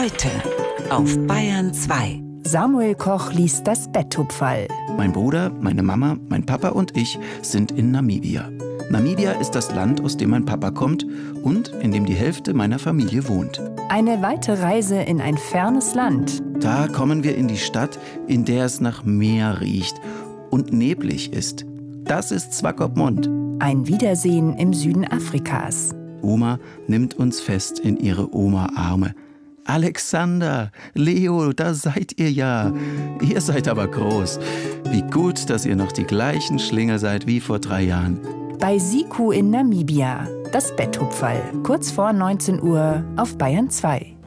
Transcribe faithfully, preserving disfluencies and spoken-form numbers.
Heute auf Bayern zwei. Samuel Koch liest das Betthupferl. Mein Bruder, meine Mama, mein Papa und ich sind in Namibia. Namibia ist das Land, aus dem mein Papa kommt und in dem die Hälfte meiner Familie wohnt. Eine weite Reise in ein fernes Land. Da kommen wir in die Stadt, in der es nach Meer riecht und neblig ist. Das ist Swakopmund. Ein Wiedersehen im Süden Afrikas. Oma nimmt uns fest in ihre Oma-Arme. Alexander, Leo, da seid ihr ja. Ihr seid aber groß. Wie gut, dass ihr noch die gleichen Schlingel seid wie vor drei Jahren. Bei Siku in Namibia. Das Betthupferl. Kurz vor neunzehn Uhr auf Bayern zwei.